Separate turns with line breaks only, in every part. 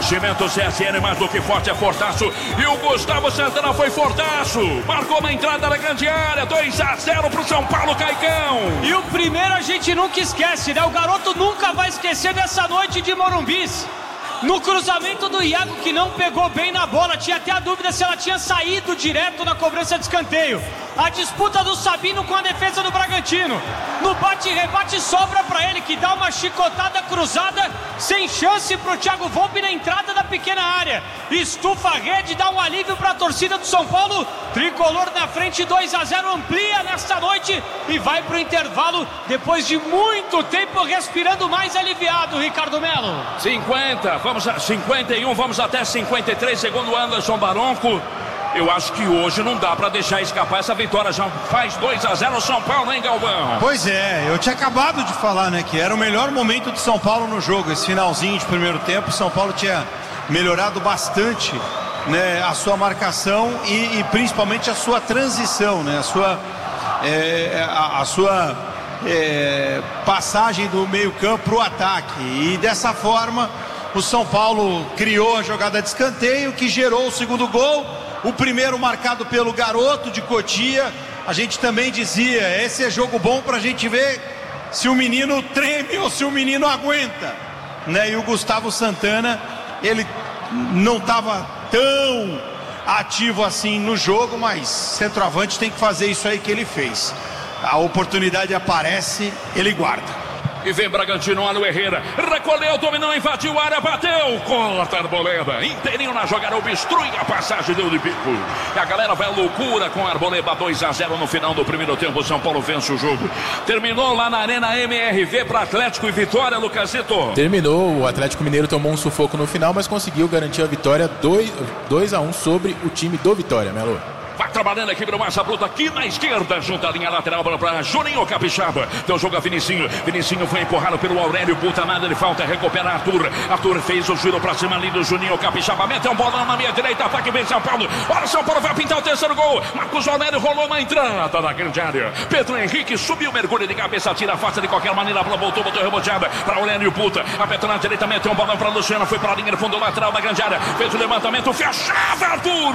Oferecimento CSN, mais do que forte é fortaço. E o Gustavo Santana foi fortaço. Marcou na entrada da grande área. 2-0 pro São Paulo, Caicão.
E o primeiro a gente nunca esquece, né? O garoto nunca vai esquecer dessa noite de Morumbis. No cruzamento do Iago, que não pegou bem na bola. Tinha até a dúvida se ela tinha saído direto na cobrança de escanteio. A disputa do Sabino com a defesa do Bragantino. No bate-rebate sobra pra ele, que dá uma chicotada cruzada, sem chance pro Thiago Volpe na entrada da pequena área. Estufa a rede, dá um alívio pra torcida do São Paulo. Tricolor na frente, 2-0, amplia nesta noite e vai pro intervalo depois de muito tempo respirando mais aliviado, Ricardo Melo.
51, vamos até 53, segundo Anderson Baronco. Eu acho que hoje não dá pra deixar escapar essa vitória. Já faz 2-0 o São Paulo, hein, Galvão?
Pois é, eu tinha acabado de falar, né, que era o melhor momento do São Paulo no jogo. Esse finalzinho de primeiro tempo, o São Paulo tinha melhorado bastante, né, a sua marcação e principalmente a sua transição, né, a sua passagem do meio campo pro ataque. E dessa forma o São Paulo criou a jogada de escanteio que gerou o segundo gol. O primeiro marcado pelo garoto de Cotia. A gente também dizia, esse é jogo bom pra gente ver se o menino treme ou se o menino aguenta, né? E o Gustavo Santana, ele não estava tão ativo assim no jogo, mas centroavante tem que fazer isso aí que ele fez. A oportunidade aparece, ele guarda.
E vem Bragantino, olha o Herrera. Recolheu, dominou, invadiu a área, bateu. Corta a Arboleda. Inteirinho na jogada, obstrui a passagem, deu de bico. E a galera vai à loucura com a Arboleda. 2-0 no final do primeiro tempo. O São Paulo vence o jogo. Terminou lá na Arena MRV para Atlético e Vitória, Lucasito.
Terminou, o Atlético Mineiro tomou um sufoco no final, mas conseguiu garantir a vitória 2-1 sobre o time do Vitória, Melo.
Vai trabalhando a equipe do Massa Bruta aqui na esquerda, junto à linha lateral para Juninho Capixaba. Deu jogo a Vinicinho. Vinicinho foi empurrado pelo Aurélio. Puta nada de falta, recupera Arthur. Arthur fez o giro pra cima ali do Juninho Capixaba. Meteu um bolão na minha direita, ataque vem São Paulo. Olha, São Paulo vai pintar o terceiro gol. Marcos Aurélio rolou na entrada da grande área. Pedro Henrique subiu, mergulho de cabeça, tira a face de qualquer maneira. Voltou reboteada para Aurélio Puta. Apertou na direita, meteu um bolão para Luciano. Foi para a linha de fundo lateral da grande área. Fez o levantamento, fechava Arthur.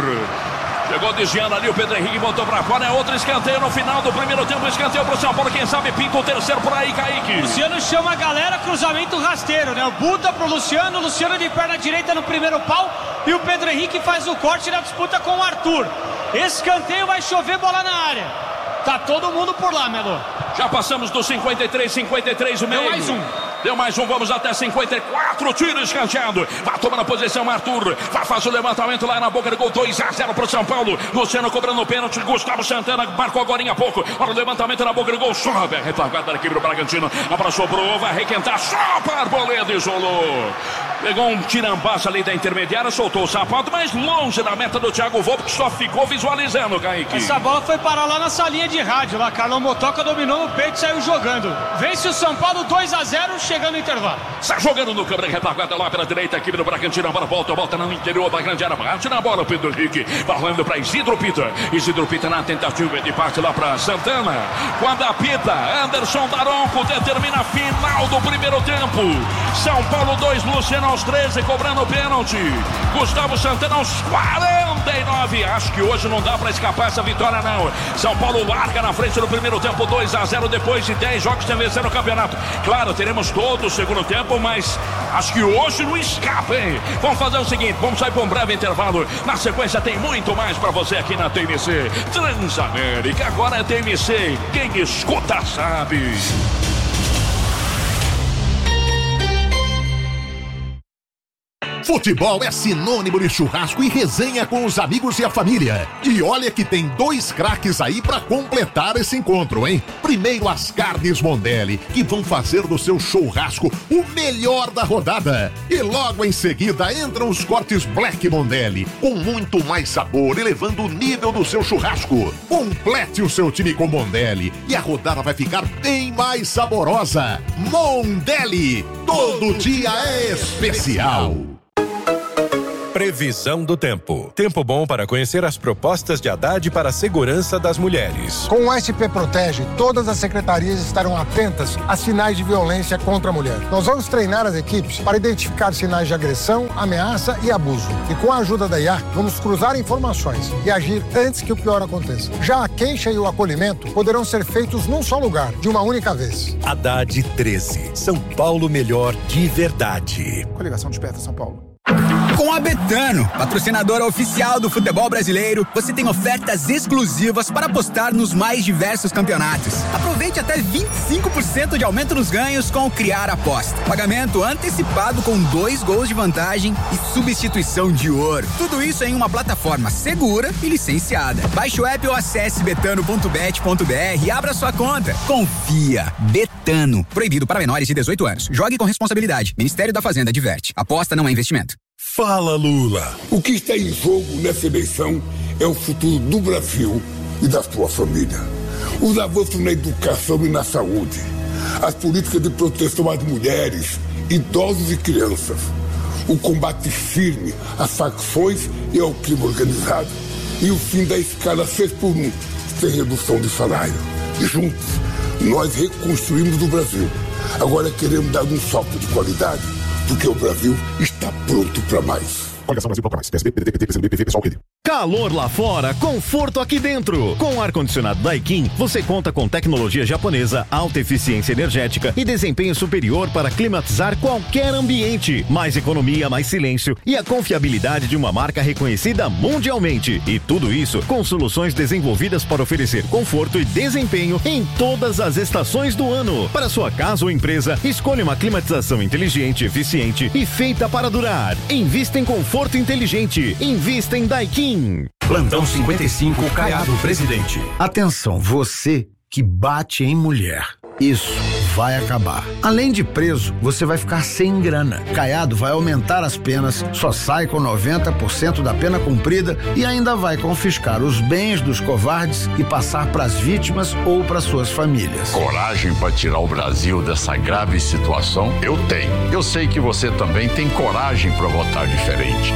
Chegou desviando ali, o Pedro Henrique botou pra fora. É outro escanteio no final do primeiro tempo. Escanteio pro São Paulo. Quem sabe pinta o terceiro por aí, Kaique.
Luciano chama a galera, cruzamento rasteiro, né? O Buta pro Luciano. Luciano de perna direita no primeiro pau. E o Pedro Henrique faz o corte na disputa com o Arthur. Escanteio, vai chover bola na área. Tá todo mundo por lá, Melo.
Já passamos do 53, o meio. Deu mais um, vamos até 54, tiro escanteado. Vai tomando a posição, Arthur. Vai fazer o levantamento lá na boca do gol. 2-0 pro São Paulo. Luciano cobrando o pênalti. Gustavo Santana marcou agora há pouco. Olha o levantamento na boca do gol. Sobe a retaguarda da equipe do Bragantino. Abraçou pro, vai requentar. Só para Arboleda, isolou. Pegou um tirambaço ali da intermediária, soltou o sapato, mas longe da meta do Thiago Volpe, que só ficou visualizando, Kaique.
Essa bola foi parar lá na salinha de rádio. Lá, Carlão Motoca dominou no peito e saiu jogando. Vence o São Paulo 2-0, chegando no intervalo.
Está jogando no câmera retaguarda lá pela direita, a equipe do Bragantino. A bola volta no interior da grande área. Bate na bola, Pedro Henrique. Falando para Isidro Pita. Isidro Pita na tentativa de parte lá para Santana. Quando apita, Anderson Daronco determina a final do primeiro tempo. São Paulo 2, Luciano aos 13, cobrando o pênalti. Gustavo Santana aos 49. Acho que hoje não dá para escapar essa vitória, não. São Paulo larga na frente do primeiro tempo, 2-0, depois de 10 jogos sem vencer no campeonato. Claro, teremos todo o segundo tempo, mas acho que hoje não escapa, hein? Vamos fazer o seguinte, vamos sair para um breve intervalo. Na sequência tem muito mais para você aqui na TMC. Transamérica, agora é TMC. Quem escuta sabe.
Futebol é sinônimo de churrasco e resenha com os amigos e a família. E olha que tem 2 craques aí pra completar esse encontro, hein? Primeiro as carnes Mondelli, que vão fazer do seu churrasco o melhor da rodada. E logo em seguida entram os cortes Black Mondelli, com muito mais sabor, elevando o nível do seu churrasco. Complete o seu time com Mondelli e a rodada vai ficar bem mais saborosa. Mondelli, todo dia é especial.
Previsão do tempo. Tempo bom para conhecer as propostas de Haddad para a segurança das mulheres.
Com o SP Protege, todas as secretarias estarão atentas a sinais de violência contra a mulher. Nós vamos treinar as equipes para identificar sinais de agressão, ameaça e abuso. E com a ajuda da IA, vamos cruzar informações e agir antes que o pior aconteça. Já a queixa e o acolhimento poderão ser feitos num só lugar, de uma única vez.
Haddad 13. São Paulo melhor de verdade.
Coligação Desperta São Paulo.
Com a Betano, patrocinadora oficial do futebol brasileiro, você tem ofertas exclusivas para apostar nos mais diversos campeonatos. Aproveite até 25% de aumento nos ganhos com o Criar Aposta. Pagamento antecipado com 2 gols de vantagem e substituição de ouro. Tudo isso em uma plataforma segura e licenciada. Baixe o app ou acesse betano.bet.br e abra sua conta. Confia. Betano. Proibido para menores de 18 anos. Jogue com responsabilidade. Ministério da Fazenda adverte. Aposta não é investimento.
Fala, Lula. O que está em jogo nessa eleição é o futuro do Brasil e da sua família. Os avanços na educação e na saúde. As políticas de proteção às mulheres, idosos e crianças. O combate firme às facções e ao crime organizado. E o fim da escala 6x1, sem redução de salário. E juntos, nós reconstruímos o Brasil. Agora queremos dar um salto de qualidade, porque o Brasil está pronto para mais.
Coligação Brasil para mais. PSB, PDT, PT, PCdoB, PV, Pessoal, Rede.
Calor lá fora, conforto aqui dentro. Com o ar-condicionado Daikin, você conta com tecnologia japonesa, alta eficiência energética e desempenho superior para climatizar qualquer ambiente. Mais economia, mais silêncio e a confiabilidade de uma marca reconhecida mundialmente. E tudo isso com soluções desenvolvidas para oferecer conforto e desempenho em todas as estações do ano. Para sua casa ou empresa, escolha uma climatização inteligente, eficiente e feita para durar. Invista em conforto inteligente. Invista em Daikin.
Plantão 55, Caiado, presidente.
Atenção, você que bate em mulher. Isso vai acabar. Além de preso, você vai ficar sem grana. Caiado vai aumentar as penas, só sai com 90% da pena cumprida e ainda vai confiscar os bens dos covardes e passar para as vítimas ou para suas famílias.
Coragem para tirar o Brasil dessa grave situação? Eu tenho. Eu sei que você também tem coragem para votar diferente.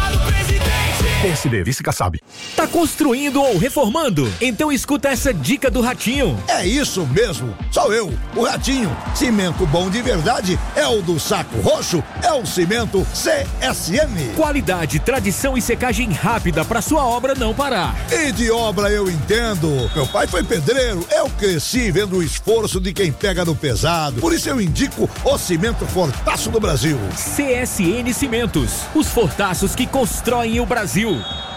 PSD, vice Kassab.
Tá construindo ou reformando? Então escuta essa dica do Ratinho.
É isso mesmo, sou eu, o Ratinho. Cimento bom de verdade é o do Saco Roxo, é o cimento CSN.
Qualidade, tradição e secagem rápida pra sua obra não parar.
E de obra eu entendo. Meu pai foi pedreiro, eu cresci vendo o esforço de quem pega no pesado. Por isso eu indico o cimento Fortaço do Brasil.
CSN Cimentos, os fortaços que constroem o Brasil.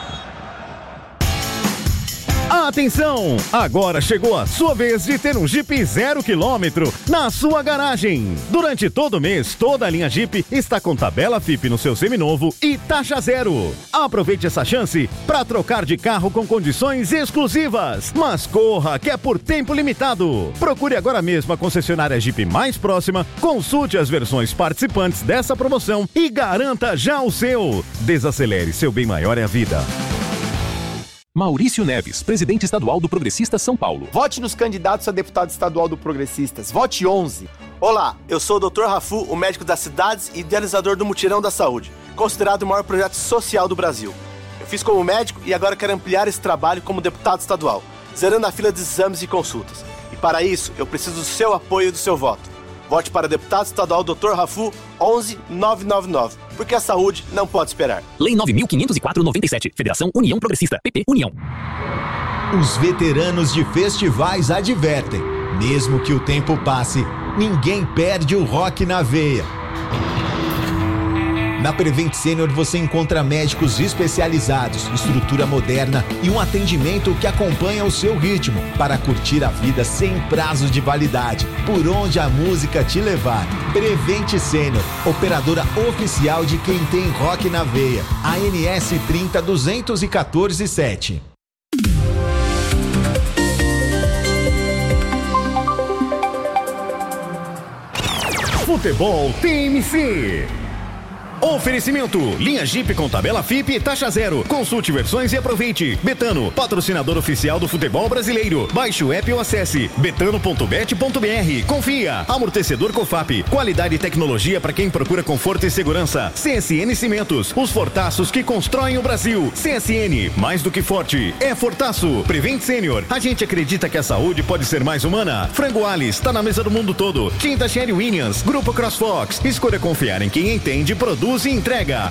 Atenção! Agora chegou a sua vez de ter um Jeep 0 km na sua garagem. Durante todo o mês, toda a linha Jeep está com tabela FIP no seu seminovo e taxa zero. Aproveite essa chance para trocar de carro com condições exclusivas. Mas corra, que é por tempo limitado. Procure agora mesmo a concessionária Jeep mais próxima, consulte as versões participantes dessa promoção e garanta já o seu. Desacelere, seu bem maior é a vida.
Maurício Neves, presidente estadual do Progressistas São Paulo.
Vote nos candidatos a deputado estadual do Progressistas. Vote 11. Olá, eu sou o Dr. Rafu, o médico das cidades e idealizador do Mutirão da Saúde, considerado o maior projeto social do Brasil. Eu fiz como médico e agora quero ampliar esse trabalho como deputado estadual, zerando a fila de exames e consultas. E para isso, eu preciso do seu apoio e do seu voto. Vote para deputado estadual Dr. Rafu 11999, porque a saúde não pode esperar.
Lei 9.504/97, Federação União Progressista, PP União.
Os veteranos de festivais advertem, mesmo que o tempo passe, ninguém perde o rock na veia. Na Prevent Senior você encontra médicos especializados, estrutura moderna e um atendimento que acompanha o seu ritmo para curtir a vida sem prazos de validade, por onde a música te levar. Prevent Senior, operadora oficial de quem tem rock na veia. ANS 302147.
Futebol TMC. Oferecimento, linha Jeep com tabela FIP e taxa zero. Consulte versões e aproveite. Betano, patrocinador oficial do futebol brasileiro. Baixe o app ou acesse betano.bet.br. Confia. Amortecedor Cofap. Qualidade e tecnologia para quem procura conforto e segurança. CSN Cimentos, os fortaços que constroem o Brasil. CSN, mais do que forte, é fortaço. Prevent Senior, a gente acredita que a saúde pode ser mais humana. Frango Alice, tá na mesa do mundo todo. Tinta Sherry Williams, Grupo CrossFox. Escolha confiar em quem entende, produz e entrega.